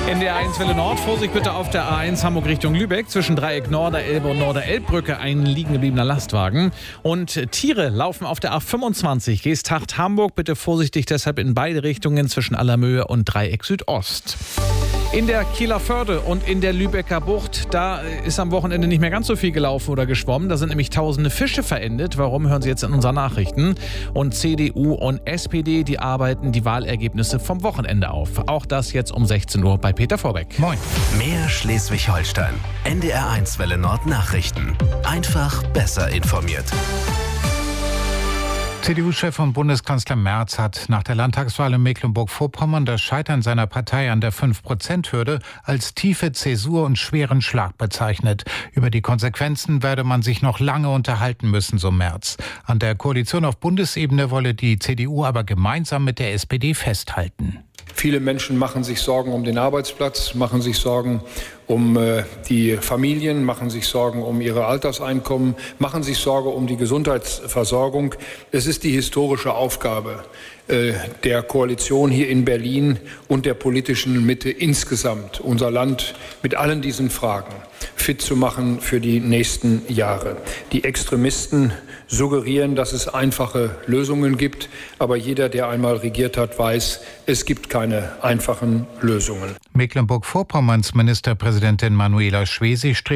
In der A1 Welle Nord, Vorsicht bitte auf der A1 Hamburg Richtung Lübeck. Zwischen Dreieck Norderelbe und Norderelbbrücke ein liegen gebliebener Lastwagen. Und Tiere laufen auf der A25 Geesthacht Hamburg. Bitte vorsichtig deshalb in beide Richtungen zwischen Allermöhe und Dreieck Südost. In der Kieler Förde und in der Lübecker Bucht, da ist am Wochenende nicht mehr ganz so viel gelaufen oder geschwommen. Da sind nämlich tausende Fische verendet. Warum, hören Sie jetzt in unseren Nachrichten. Und CDU und SPD, die arbeiten die Wahlergebnisse vom Wochenende auf. Auch das jetzt um 16 Uhr bei Peter Vorbeck. Moin. Mehr Schleswig-Holstein. NDR1 Welle Nord Nachrichten. Einfach besser informiert. CDU-Chef und Bundeskanzler Merz hat nach der Landtagswahl in Mecklenburg-Vorpommern das Scheitern seiner Partei an der 5%-Hürde als tiefe Zäsur und schweren Schlag bezeichnet. Über die Konsequenzen werde man sich noch lange unterhalten müssen, so Merz. An der Koalition auf Bundesebene wolle die CDU aber gemeinsam mit der SPD festhalten. Viele Menschen machen sich Sorgen um den Arbeitsplatz, machen sich Sorgen um die Familien, machen sich Sorgen um ihre Alterseinkommen, machen sich Sorgen um die Gesundheitsversorgung. Es ist die historische Aufgabe der Koalition hier in Berlin und der politischen Mitte insgesamt, unser Land mit allen diesen Fragen fit zu machen für die nächsten Jahre. Die Extremisten suggerieren, dass es einfache Lösungen gibt, aber jeder, der einmal regiert hat, weiß, es gibt keine einfachen Lösungen. Mecklenburg-Vorpommerns Ministerpräsidentin Manuela Schwesig